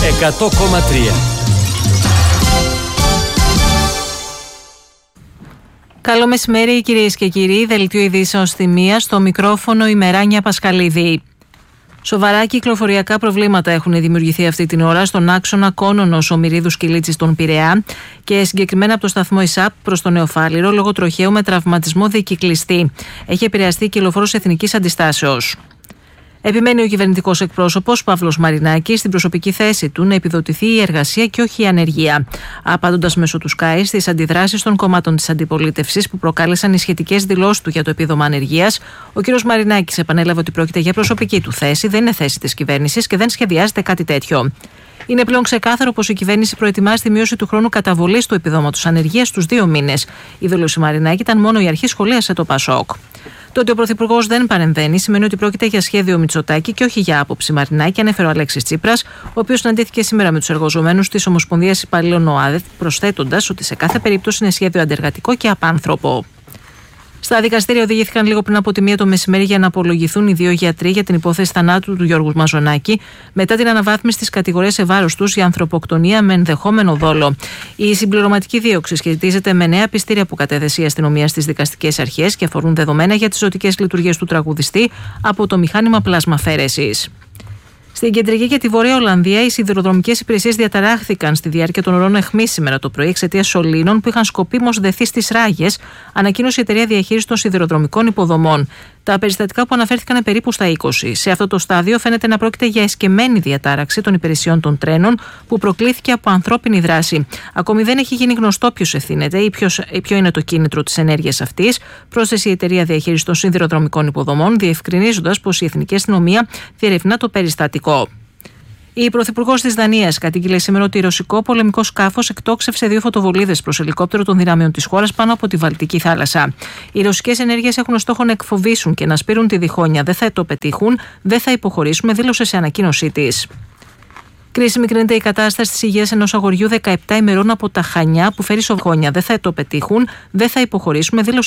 100,3. Καλό μεσημέρι, κυρίες και κύριοι. Δελτίο ειδήσεων στη μία, στο μικρόφωνο η Μεράνια Πασχαλίδη. Σοβαρά κυκλοφοριακά προβλήματα έχουν δημιουργηθεί αυτή την ώρα στον άξονα Κόνονος Ομηρίδου Κιλίτσης στον Πειραιά και συγκεκριμένα από το σταθμό ΙΣΑΠ προς το Νεοφάλιρο λόγω τροχαίου με τραυματισμό δικυκλιστή. Έχει επηρεαστεί η κυκλοφόρος εθνικής αντιστάσεως. Επιμένει ο κυβερνητικός εκπρόσωπος Παύλος Μαρινάκης στην προσωπική θέση του να επιδοτηθεί η εργασία και όχι η ανεργία. Απαντώντας μέσω του Sky στις αντιδράσεις των κομμάτων της αντιπολίτευσης που προκάλεσαν οι σχετικές δηλώσεις του για το επίδομα ανεργίας, ο κ. Μαρινάκης επανέλαβε ότι πρόκειται για προσωπική του θέση, δεν είναι θέση της κυβέρνησης και δεν σχεδιάζεται κάτι τέτοιο. Είναι πλέον ξεκάθαρο πως η κυβέρνηση προετοιμάζει τη μείωση του χρόνου καταβολής του επιδόματος ανεργίας στους 2 μήνες. Η δήλωση Μαρινάκη ήταν μόνο η αρχή, σχολίασε το ΠΑΣΟΚ. Το ότι ο Πρωθυπουργός δεν παρεμβαίνει σημαίνει ότι πρόκειται για σχέδιο Μητσοτάκη και όχι για άποψη Μαρινάκη, ανέφερε ο Αλέξης Τσίπρας, ο οποίος συναντήθηκε σήμερα με τους εργαζομένους της Ομοσπονδίας Υπαλλήλων ΟΑΔ, προσθέτοντας ότι σε κάθε περίπτωση είναι σχέδιο αντεργατικό και απάνθρωπο. Στα δικαστήρια οδηγήθηκαν λίγο πριν από τη 1 το μεσημέρι για να απολογηθούν οι 2 γιατροί για την υπόθεση θανάτου του Γιώργου Μαζονάκη, μετά την αναβάθμιση της κατηγορίας σε βάρος τους για ανθρωποκτονία με ενδεχόμενο δόλο. Η συμπληρωματική δίωξη σχετίζεται με νέα πιστήρια που κατέθεσε η αστυνομία στις δικαστικές αρχές και αφορούν δεδομένα για τις ζωτικές λειτουργίες του τραγουδιστή από το μηχάνημα πλασμαφαίρεσης. Στην κεντρική και τη Βόρεια Ολλανδία, οι σιδηροδρομικές υπηρεσίες διαταράχθηκαν στη διάρκεια των ωρών αιχμής σήμερα το πρωί εξαιτίας σωλήνων που είχαν σκοπίμως δεθεί στις ράγες, ανακοίνωσε η εταιρεία διαχείρισης των σιδηροδρομικών υποδομών. Τα περιστατικά που αναφέρθηκαν περίπου στα 20. Σε αυτό το στάδιο φαίνεται να πρόκειται για εσκεμμένη διατάραξη των υπηρεσιών των τρένων που προκλήθηκε από ανθρώπινη δράση. Ακόμη δεν έχει γίνει γνωστό ποιος ευθύνεται ή ποιο είναι το κίνητρο της ενέργειας αυτής, πρόσθεσε η εταιρεία διαχείρισης των σιδηροδρομικών υποδομών, διευκρινίζοντας πως η Εθνική Αστυνομία διερευνά το περιστατικό. Η Πρωθυπουργός της Δανίας κατήγγειλε σήμερα ότι ρωσικό πολεμικό σκάφος εκτόξευσε 2 φωτοβολίδες προς ελικόπτερο των δυνάμεων της χώρας πάνω από τη Βαλτική θάλασσα. Οι ρωσικές ενέργειες έχουν ως στόχο να εκφοβήσουν και να σπείρουν τη διχόνοια. Δεν θα το πετύχουν, δεν θα υποχωρήσουμε, δήλωσε σε ανακοίνωσή της. Κρίσιμη κρίνεται η κατάσταση της υγείας ενός αγοριού 17 ημερών από τα Χανιά που φέρει σοβχόνια. Δεν θα το πετύχουν, δεν θα υποχωρήσουμε, δήλωσε